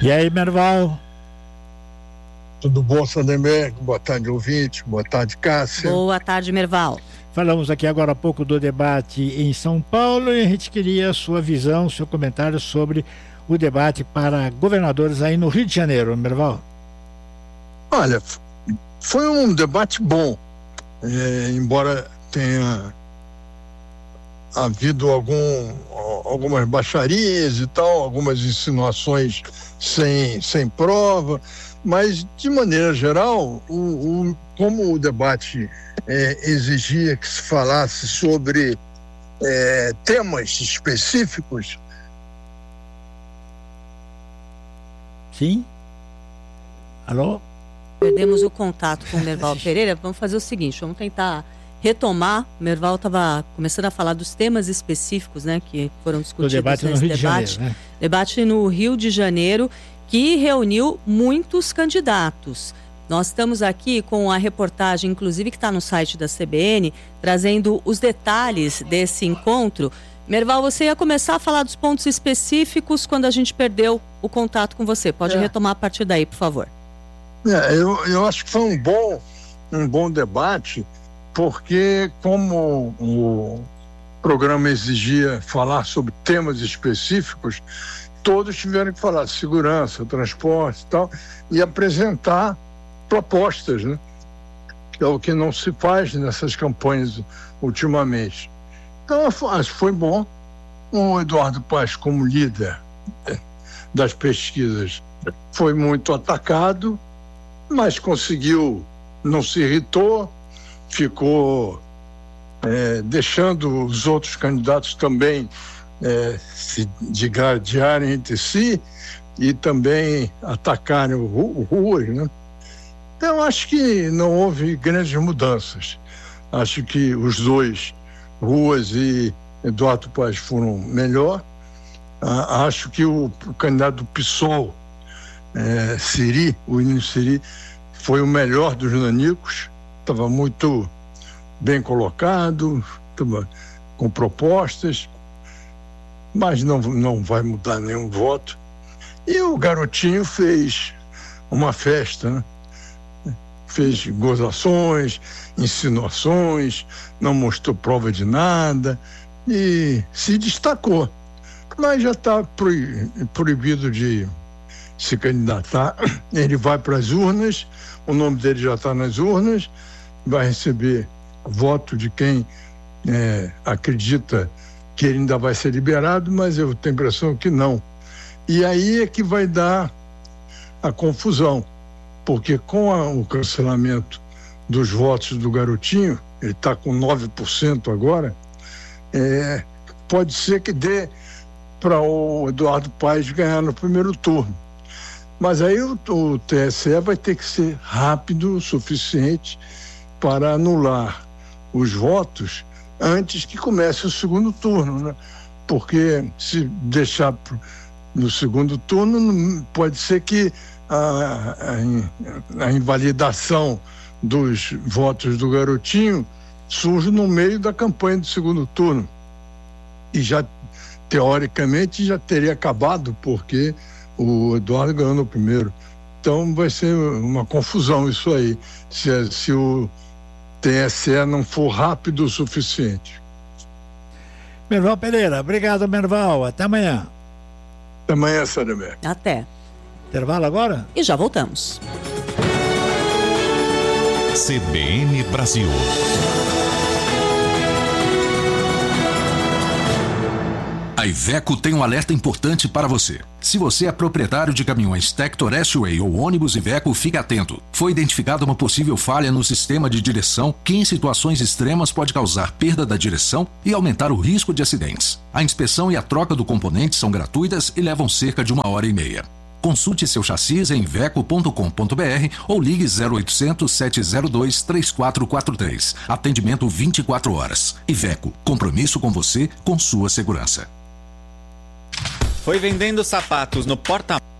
E aí, Merval? Tudo bom, Sandemberg? Boa tarde, ouvinte. Boa tarde, Cássia. Boa tarde, Merval. Falamos aqui agora há pouco do debate em São Paulo e a gente queria a sua visão, seu comentário sobre o debate para governadores aí no Rio de Janeiro, Merval. Olha, foi um debate bom, embora tenha havido algumas baixarias e tal, algumas insinuações sem prova, mas de maneira geral, como o debate exigia que se falasse sobre temas específicos. Sim? Alô? Perdemos o contato com o Merval Pereira. Vamos fazer o seguinte, vamos tentar retomar. O Merval estava começando a falar dos temas específicos, né, que foram discutidos nesse debate. Debate no Rio de Janeiro, que reuniu muitos candidatos. Nós estamos aqui com a reportagem, inclusive, que está no site da CBN, trazendo os detalhes desse encontro. Merval, você ia começar a falar dos pontos específicos quando a gente perdeu o contato com você. Pode retomar a partir daí, por favor. Eu acho que foi um bom debate, porque como o programa exigia falar sobre temas específicos, todos tiveram que falar de segurança, transporte e tal, e apresentar propostas, né? Que é o que não se faz nessas campanhas ultimamente. Então, acho que foi bom. O Eduardo Paes, como líder das pesquisas, foi muito atacado, mas conseguiu, não se irritou, ficou deixando os outros candidatos também se digladiarem entre si e também atacarem ruas, né? Então, acho que não houve grandes mudanças. Acho que os dois, Ruas e Eduardo Paes, foram melhor. Acho que o candidato do PSOL, o William Siri, foi o melhor dos nanicos. Estava muito bem colocado, estava com propostas, mas não vai mudar nenhum voto. E o garotinho fez uma festa, né? Fez gozações, insinuações, não mostrou prova de nada e se destacou. Mas já está proibido de se candidatar. Ele vai para as urnas, o nome dele já está nas urnas, vai receber voto de quem acredita que ele ainda vai ser liberado, mas eu tenho a impressão que não. E aí é que vai dar a confusão, porque com o cancelamento dos votos do garotinho, ele está com 9% agora, pode ser que dê para o Eduardo Paes ganhar no primeiro turno. Mas aí o TSE vai ter que ser rápido o suficiente para anular os votos antes que comece o segundo turno, né? Porque se deixar no segundo turno, pode ser que a invalidação dos votos do garotinho surge no meio da campanha do segundo turno. E já, teoricamente, já teria acabado, porque o Eduardo ganhou no primeiro. Então vai ser uma confusão isso aí, se o TSE não for rápido o suficiente. Merval Pereira, obrigado, Merval. Até amanhã. Até amanhã, Sandemberg. Até. Intervalo agora? E já voltamos. CBN Brasil. A Iveco tem um alerta importante para você. Se você é proprietário de caminhões Tector S-Way ou ônibus Iveco, fique atento. Foi identificada uma possível falha no sistema de direção que, em situações extremas, pode causar perda da direção e aumentar o risco de acidentes. A inspeção e a troca do componente são gratuitas e levam cerca de 1h30. Consulte seu chassi em iveco.com.br ou ligue 0800 702 3443. Atendimento 24 horas. Iveco, compromisso com você, com sua segurança. Foi vendendo sapatos no porta